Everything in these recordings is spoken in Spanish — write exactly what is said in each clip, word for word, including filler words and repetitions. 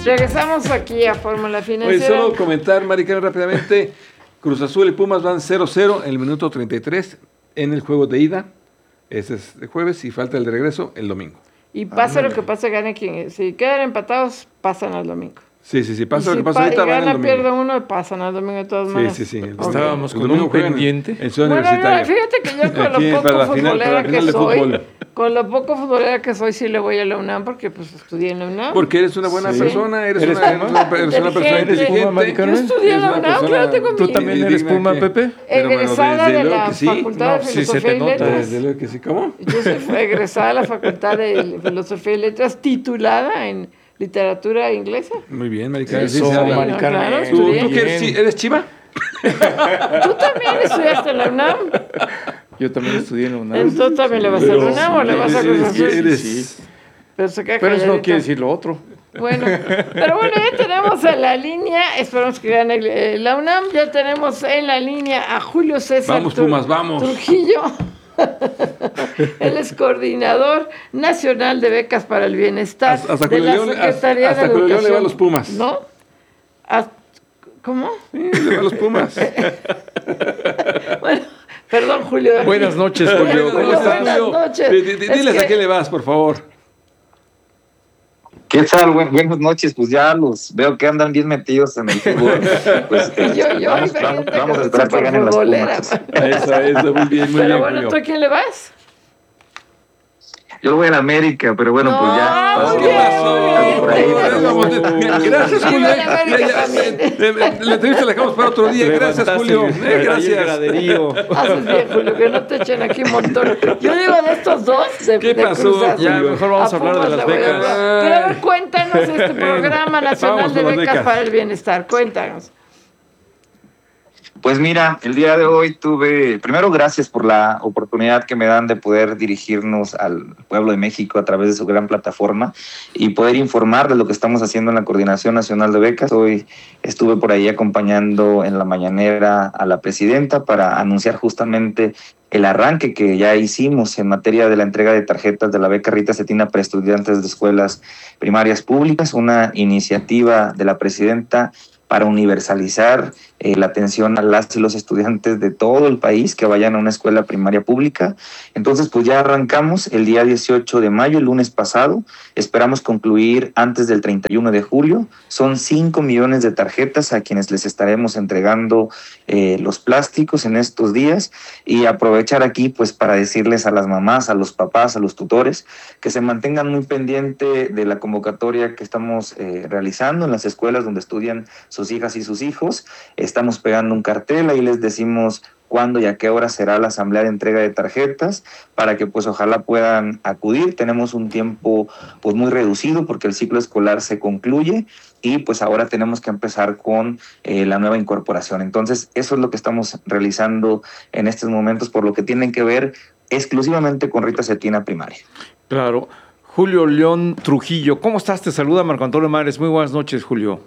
Regresamos aquí a Fórmula Financiera. Oye, solo comentar, Maricarmen, rápidamente. Cruz Azul y Pumas van cero cero en el minuto treinta y tres en el juego de ida. Ese es el jueves y falta el de regreso el domingo. Y pasa lo que pase, gane quien. Si quedan empatados, pasan al domingo. Sí, sí, sí, pasa y lo si que pasa pa ahorita, van gana, el domingo. pierde uno, pasan al domingo de todas maneras. Sí, sí, sí. Estábamos el con domingo un juegan pendiente. En Ciudad Bueno, Universitaria. no, fíjate que yo con Aquí, lo para poco la final- futbolera para la que final de soy, fútbol. con lo poco futbolera que soy, sí le voy a la UNAM porque pues estudié en la UNAM. Porque eres una buena Sí. persona, eres, ¿Eres una, Puma? una, eres una persona Inteligente. inteligente. Puma, Maricarmen? Yo estudié en la Eres una UNAM, persona claro, tengo mi... ¿Tú también eres digna Puma, que- Pepe? Pero bueno, egresada desde de luego la que sí. Facultad No, de sí se Filosofía te y nota. Letras. Desde luego que sí, ¿cómo? Yo soy egresada de la Facultad de Filosofía y Letras, titulada en literatura inglesa. Muy bien, Maricarmen. Sí, Sí, Eso, se habla. Mari- Maricarmen. claro, ¿Tú, estudié. tú qué eres, sí, eres chiva? ¿Tú también estudiaste en la UNAM? Yo también estudié en la UNAM. Entonces también le vas a la Pero- UNAM o le vas a sí, Cruz sí, Azul. eres- Sí. Pero, se queda Pero eso no calladito. quiere decir lo otro. Bueno, pero bueno, ya tenemos en la línea, esperamos que gane eh, la UNAM, ya tenemos en la línea a Julio César Vamos, Tru- Pumas, vamos. Trujillo. Él es coordinador nacional de becas para el bienestar Hasta- hasta de con la el León- Secretaría hasta de con el León le Educación. va a los Pumas. ¿No? Hasta- ¿Cómo? Sí, le va a los Pumas. Bueno, perdón, Julio. Buenas noches, Julio. ¿Cómo Buenas estás? noches. noches. Di- di- di- Es Diles que- a qué le vas, por favor. ¿Qué tal? Buen- buenas noches, pues ya los veo que andan bien metidos en el fútbol. Pues, Y yo, yo, vamos, imagínate vamos, que vamos a soy esperar que ganen las superfutbolera. Pumas. Eso, eso, muy bien, muy Pero bien, bueno, Julio. ¿tú a quién le vas? Yo lo voy a la América, pero bueno, No, pues ya. muy pasó. bien, Pasó por ahí, muy bien. pero- Vamos, de- Gracias, Sí, Julio. vale, vale, Ya, que ya, también. eh, eh, La entrevista la dejamos para otro día. Gracias, Levantaste Julio. el- Eh, ahí el Gracias. graderío. Haces bien, Julio, que no te echen aquí un montón. Yo digo de estos dos. De, ¿Qué de pasó? Cruz Azul. Ya, mejor vamos a hablar de Pumas las le voy a becas. hablar. Pero a ver, cuéntanos este programa nacional Vamos de con las becas, becas. para el bienestar. Cuéntanos. Pues mira, el día de hoy tuve, primero gracias por la oportunidad que me dan de poder dirigirnos al pueblo de México a través de su gran plataforma y poder informar de lo que estamos haciendo en la Coordinación Nacional de Becas. Hoy estuve por ahí acompañando en la mañanera a la presidenta para anunciar justamente el arranque que ya hicimos en materia de la entrega de tarjetas de la beca Rita Cetina para estudiantes de escuelas primarias públicas, una iniciativa de la presidenta para universalizar eh, la atención a las y los estudiantes de todo el país que vayan a una escuela primaria pública. Entonces, pues ya arrancamos el día dieciocho de mayo, el lunes pasado. Esperamos concluir antes del treinta y uno de julio. Son cinco millones de tarjetas a quienes les estaremos entregando eh, los plásticos en estos días y aprovechar aquí pues para decirles a las mamás, a los papás, a los tutores que se mantengan muy pendiente de la convocatoria que estamos eh, realizando en las escuelas donde estudian sus hijas y sus hijos. Estamos pegando un cartel, ahí les decimos cuándo y a qué hora será la asamblea de entrega de tarjetas para que pues ojalá puedan acudir. Tenemos un tiempo pues muy reducido porque el ciclo escolar se concluye y pues ahora tenemos que empezar con eh, la nueva incorporación. Entonces eso es lo que estamos realizando en estos momentos por lo que tienen que ver exclusivamente con Rita Cetina primaria. Claro. Julio León Trujillo, ¿cómo estás? Te saluda Marco Antonio Mares. Muy buenas noches, Julio.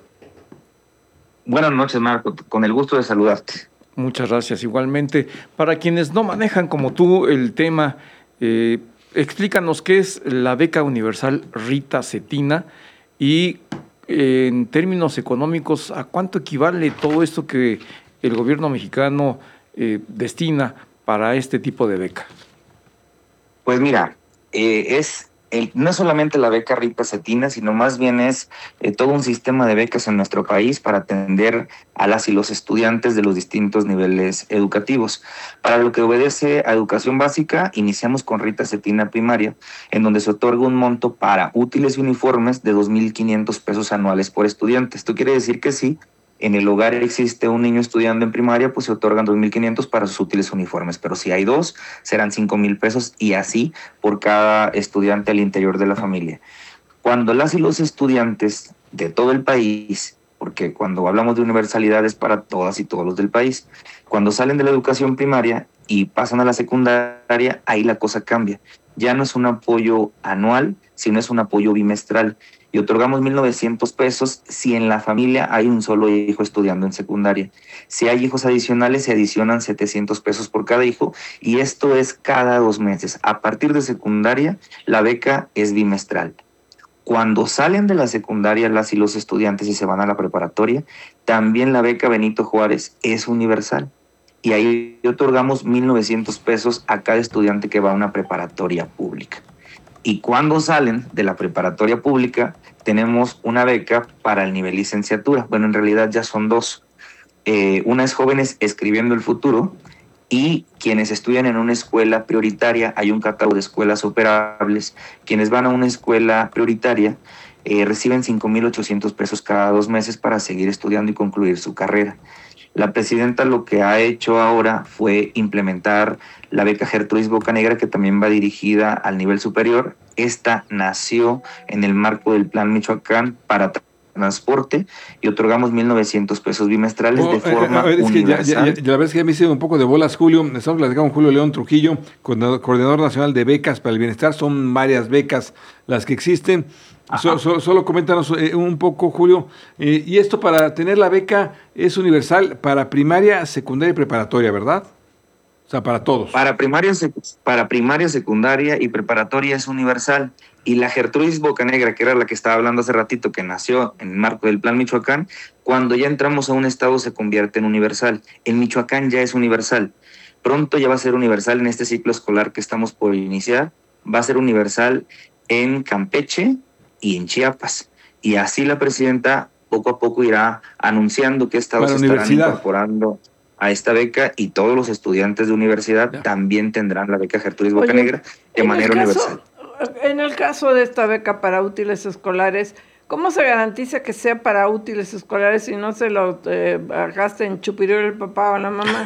Buenas noches, Marco, con el gusto de saludarte. Muchas gracias. Igualmente, para quienes no manejan como tú el tema, eh, explícanos qué es la beca universal Rita Cetina y eh, en términos económicos, ¿a cuánto equivale todo esto que el gobierno mexicano eh, destina para este tipo de beca? Pues mira, eh, es el, no es solamente la beca Rita Cetina, sino más bien es eh, todo un sistema de becas en nuestro país para atender a las y los estudiantes de los distintos niveles educativos. Para lo que obedece a educación básica, iniciamos con Rita Cetina primaria, en donde se otorga un monto para útiles y uniformes de dos mil quinientos pesos anuales por estudiante. Esto quiere decir que sí, en el hogar existe un niño estudiando en primaria, pues se otorgan dos mil quinientos para sus útiles uniformes, pero si hay dos, serán cinco mil pesos y así por cada estudiante al interior de la familia. Cuando las y los estudiantes de todo el país, porque cuando hablamos de universalidad es para todas y todos los del país, cuando salen de la educación primaria y pasan a la secundaria, ahí la cosa cambia. Ya no es un apoyo anual, sino es un apoyo bimestral. Y otorgamos mil novecientos pesos si en la familia hay un solo hijo estudiando en secundaria. Si hay hijos adicionales, se adicionan setecientos pesos por cada hijo y esto es cada dos meses. A partir de secundaria, la beca es bimestral. Cuando salen de la secundaria las y los estudiantes y se van a la preparatoria, también la beca Benito Juárez es universal. Y ahí otorgamos mil novecientos pesos a cada estudiante que va a una preparatoria pública. Y cuando salen de la preparatoria pública, tenemos una beca para el nivel licenciatura. Bueno, en realidad ya son dos. Eh, una es Jóvenes Escribiendo el Futuro, y quienes estudian en una escuela prioritaria, hay un catálogo de escuelas operables. Quienes van a una escuela prioritaria eh, reciben cinco mil ochocientos pesos cada dos meses para seguir estudiando y concluir su carrera. La presidenta lo que ha hecho ahora fue implementar la beca Gertrudis Bocanegra, que también va dirigida al nivel superior. Esta nació en el marco del Plan Michoacán para transporte y otorgamos mil novecientos pesos bimestrales oh, de forma eh, eh, es universal. Que ya, ya, ya, la verdad es que ya me hice un poco de bolas, Julio. Estamos platicando con Julio León Trujillo, coordinador nacional de becas para el bienestar. Son varias becas las que existen. So, so, solo coméntanos eh, un poco, Julio. Eh, y esto, para tener la beca, es universal para primaria, secundaria y preparatoria, ¿verdad? O sea, para todos. Para primaria, para primaria, secundaria y preparatoria es universal. Y la Gertrudis Bocanegra, que era la que estaba hablando hace ratito, que nació en el marco del Plan Michoacán, cuando ya entramos a un estado se convierte en universal. En Michoacán ya es universal. Pronto ya va a ser universal en este ciclo escolar que estamos por iniciar. Va a ser universal en Campeche y en Chiapas. Y así la presidenta poco a poco irá anunciando qué estados estarán incorporando a esta beca, y todos los estudiantes de universidad ya también tendrán la beca Gertrudis Bocanegra de manera caso, universal. En el caso de esta beca para útiles escolares, ¿cómo se garantiza que sea para útiles escolares y no se lo eh, gaste en chupirul el papá o la mamá?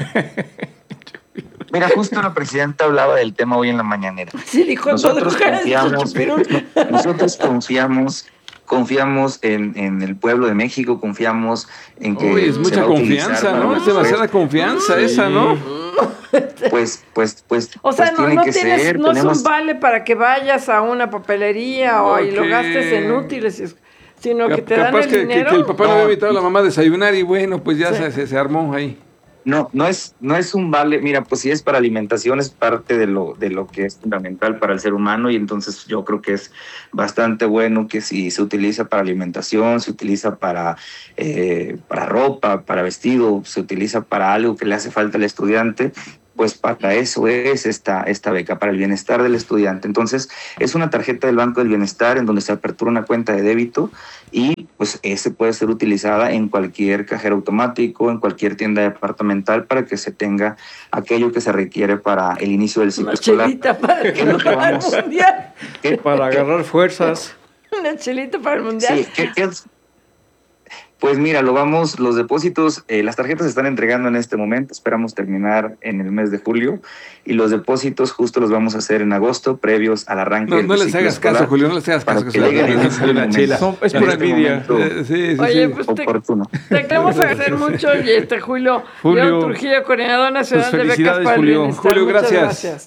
Mira, justo la presidenta hablaba del tema hoy en la mañanera. Sí, dijo, nosotros confiamos, nosotros confiamos, confiamos en, en el pueblo de México, confiamos en que... Uy, es mucha confianza, ¿no? Es demasiada confianza sí. esa, ¿no? Pues, pues, pues. O sea, pues no, tiene no que tienes, ser, no tenemos... es un vale para que vayas a una papelería okay. o y lo gastes en útiles, sino que te Capaz dan el que, dinero. Que, que el papá no había invitado a la mamá a desayunar y bueno, pues ya sí. se, se, se armó ahí. No, no es, no es un vale, mira, pues si es para alimentación, es parte de lo, de lo que es fundamental para el ser humano, y entonces yo creo que es bastante bueno que si se utiliza para alimentación, se utiliza para, eh, para ropa, para vestido, se utiliza para algo que le hace falta al estudiante, pues para eso es esta, esta beca, para el bienestar del estudiante. Entonces, es una tarjeta del Banco del Bienestar en donde se apertura una cuenta de débito y pues ese puede ser utilizada en cualquier cajero automático, en cualquier tienda departamental para que se tenga aquello que se requiere para el inicio del ciclo una escolar. Chelita para el, ¿Qué para el mundial. ¿Qué? Para agarrar fuerzas. Una chelita para el mundial. Sí, ¿qué, qué es? Pues mira, lo vamos, los depósitos, eh, las tarjetas se están entregando en este momento, esperamos terminar en el mes de julio, y los depósitos justo los vamos a hacer en agosto, previos al arranque no, del no les hagas caso, Julio, no les hagas caso. Que que lleguen en ese momento, Son, es pura envidia. Eh, sí, sí, Oye, sí. pues oportuno. Te, te queremos agradecer mucho, y este Julio, Julio León Trujillo, coordinador nacional pues de becas para Julio. el bienestar. Julio, Muchas gracias. gracias.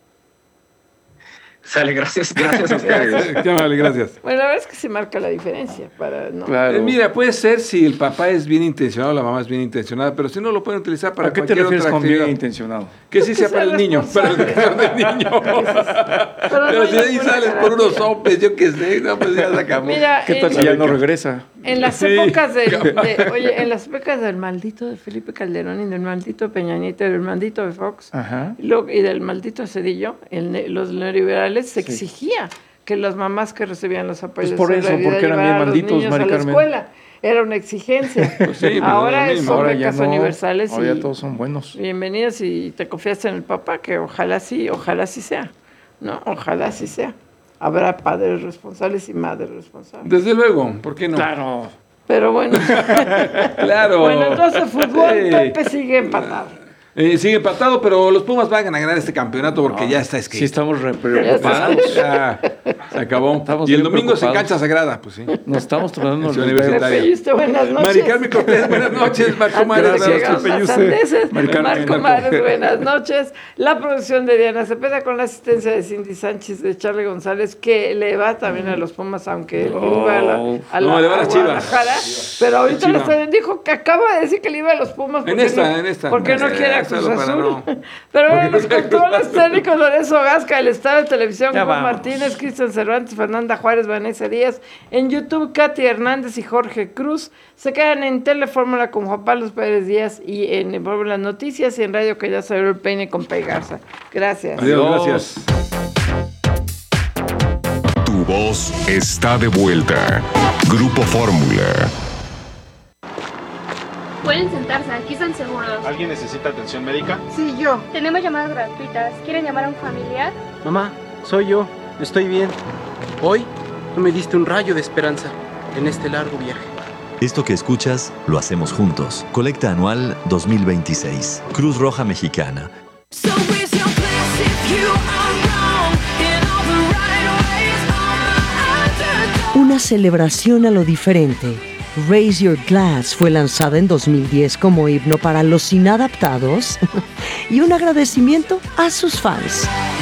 Sale, gracias, gracias a ustedes. Qué amable, gracias. Bueno, la verdad es que se marca la diferencia. Para, ¿no? Claro. Eh, mira, puede ser si el papá es bien intencionado, la mamá es bien intencionada, pero si no lo pueden utilizar para ¿A qué te cualquier refieres otra con actividad. bien intencionado? Que sí sea para el niño, para el educación del niño. Pero, Pero no si ahí sales por unos sopes, yo qué sé, no, pues ya se acabó. Mira, ¿Qué tal en, si ya no regresa? En las Sí. épocas de, de, oye, en las épocas del maldito de Felipe Calderón y del maldito Peña Nieto y del maldito de Fox Ajá. y, lo, y del maldito Cedillo, el, los neoliberales se Sí. exigía que las mamás que recibían los apoyos Pues por de eso, solidaridad porque eran bien llevaran a los malditos, niños Mari a la Carmen. escuela. Era una exigencia. Pues sí, pues Ahora es lo mismo. son Ahora ya becas no, universales ahora y ya todos son buenos. bienvenidas, y te confías en el papá, que ojalá sí, ojalá sí sea, ¿no? Ojalá sí sea. Habrá padres responsables y madres responsables. Desde luego, ¿por qué no? Claro. Pero bueno. Claro. Bueno, entonces fútbol, Sí. Pepe sigue empatado. Eh, sigue empatado, pero los Pumas van a ganar este campeonato porque no, ya está escrito. Sí, estamos re Ya preocupados. Ya, se acabó. Estamos y el bien domingo es en preocupados. cancha sagrada, pues sí. Nos estamos tratando Sí, de universitaria. Pepe Yuste, buenas noches. Mari Carmen Cortés, buenas noches. Marco Antes Mares, de que Gracias, llegamos Pepe a Yuste. sandeces, Mari Carmen, Marco Marco. Mares, buenas noches. La producción de Diana Cepeda con la asistencia de Cindy Sánchez, de Charlie González, que le va también a los Pumas, aunque Oh. iba a la, a la No, le va a a las Chivas. Guadalajara. Pero ahorita Chivas. le dijo que acaba de decir que le iba a los Pumas. En porque esta, no, en esta. Porque no Eh, quiere a solo Cruz para Azul. no. Pero bueno, los controles técnicos, Lorenzo Gasca, el estado de televisión, Ya Juan vamos. Martínez, Cristian Winston Cervantes, Fernanda Juárez, Vanessa Díaz. En YouTube, Katy Hernández y Jorge Cruz. Se quedan en Telefórmula con Juan Pablo Pérez Díaz y en Fórmula Noticias y en Radio Que Ya se abrió el peine con Pei Garza. Gracias. Adiós, gracias. Tu voz está de vuelta. Grupo Fórmula. Pueden sentarse, aquí están seguros. ¿Alguien necesita atención médica? Sí, yo. Tenemos llamadas gratuitas. ¿Quieren llamar a un familiar? Mamá, soy yo. Estoy bien. Hoy tú me diste un rayo de esperanza en este largo viaje. Esto que escuchas lo hacemos juntos. Colecta anual dos mil veintiséis. Cruz Roja Mexicana. Una celebración a lo diferente. Raise Your Glass fue lanzada en dos mil diez como himno para los inadaptados y un agradecimiento a sus fans.